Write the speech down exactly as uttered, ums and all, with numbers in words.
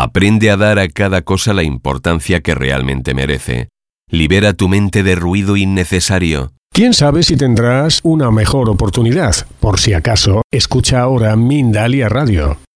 Aprende a dar a cada cosa la importancia que realmente merece. Libera tu mente de ruido innecesario. ¿Quién sabe si tendrás una mejor oportunidad? Por si acaso, escucha ahora Mindalia Radio.